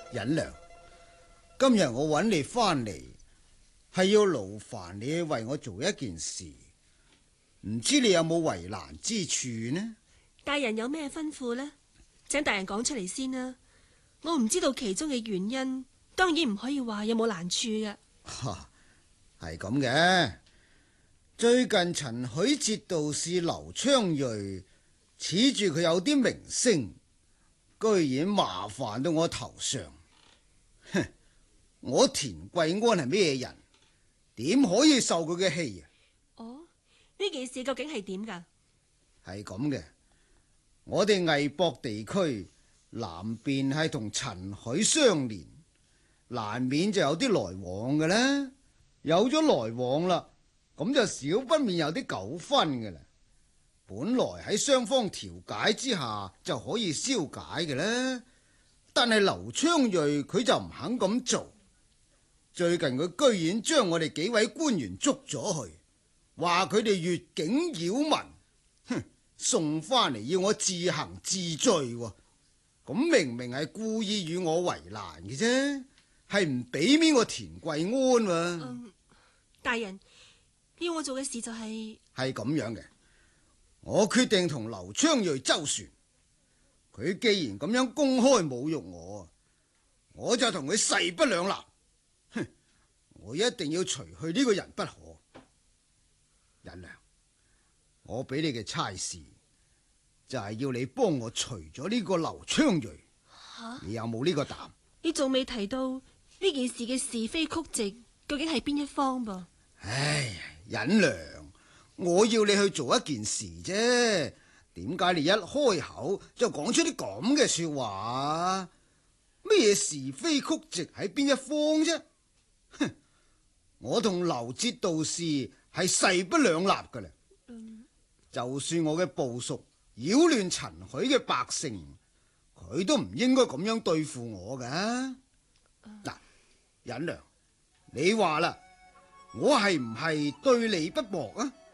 忍良，今日我揾你翻嚟，係要勞煩你為我做一件事，唔知你有冇為難之處呢？ 大人有咩吩咐呢？請大人講出嚟先啦。我唔知道其中嘅原因，當然唔可以話有冇難處嘅。 係咁嘅。最近陳許節度使劉昌瑞恃住佢有啲名聲，居然麻煩到我頭上。哼！我田貴安係咩人？點可以受佢嘅氣啊？ 哦，呢件事究竟係點噶？ 係咁嘅，我哋魏博地區南邊係同陳許相連，難免就有啲來往嘅啦。有咗來往啦，咁就少不免有啲糾紛嘅啦。本來喺雙方調解之下就可以消解嘅啦，但係劉昌瑞佢就唔肯咁做。最近佢居然將我哋幾位官員捉咗去，話佢哋越境擾民，哼，送翻嚟要我自行治罪喎。咁明明係故意與我為難嘅啫，係唔俾面我田貴安喎。 大人要我做嘅事就係咁樣嘅。我決定同劉昌瑞周旋，佢既然咁樣公開侮辱我，我就同佢勢不兩立。哼，我一定要除去呢個人不可。忍良，我俾你嘅差事就係要你幫我除咗呢個劉昌瑞。你有冇呢個膽？ 你仲未提到呢件事嘅是非曲直究竟係邊一方噃？ 唉，忍良，我要你去做一件事啫，點解你一開口就講出啲咁嘅說話？咩是非曲直喺邊一方啫？哼，我同劉節度使係勢不兩立噶啦。就算我嘅部屬擾亂陳許嘅百姓，佢都唔應該咁樣對付我噶。嗱，忍良，你話啦，我係唔係對你不薄啊？